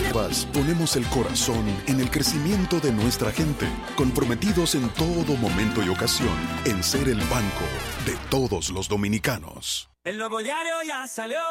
Reservas, ponemos el corazón en el crecimiento de nuestra gente, comprometidos en todo momento y ocasión en ser el banco de todos los dominicanos. El nuevo diario ya salió.